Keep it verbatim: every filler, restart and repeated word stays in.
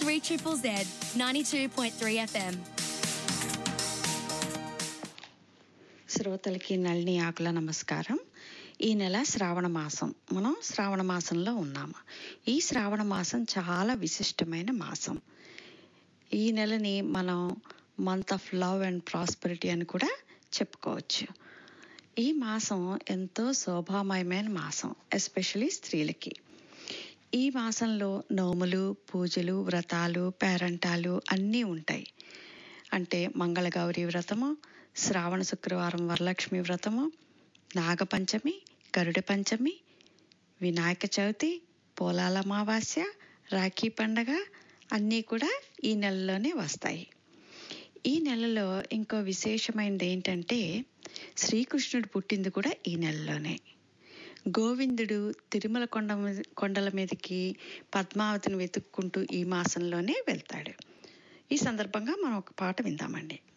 three triple Z, ninety-two point three F M. శ్రోతలకి నళిని ఆకుల నమస్కారం. ఈ నెల శ్రావణ మాసం, మనం శ్రావణ మాసంలో ఉన్నాము. ఈ శ్రావణ మాసం చాలా విశిష్టమైన మాసం. ఈ నెలని మనం month of love and prosperity అని కూడా చెప్పుకోవచ్చు. ఈ మాసం ఎంతో శోభామయమైన మాసం, ఎస్పెషలీ స్త్రీలకి. ఈ మాసంలో నోములు, పూజలు, వ్రతాలు, పేరంటాలు అన్నీ ఉంటాయి. అంటే మంగళగౌరి వ్రతము, శ్రావణ శుక్రవారం వరలక్ష్మి వ్రతము, నాగపంచమి, గరుడ పంచమి, వినాయక చవితి, పోలాల అమావాస్య, రాఖీ పండగ అన్నీ కూడా ఈ నెలలోనే వస్తాయి. ఈ నెలలో ఇంకో విశేషమైనది ఏంటంటే శ్రీకృష్ణుడు పుట్టింది కూడా ఈ నెలలోనే. గోవిందుడు తిరుమల కొండ కొండల మీదకి పద్మావతిని వెతుక్కుంటూ ఈ మాసంలోనే వెళ్తాడు. ఈ సందర్భంగా మనం ఒక పాట విందామండి.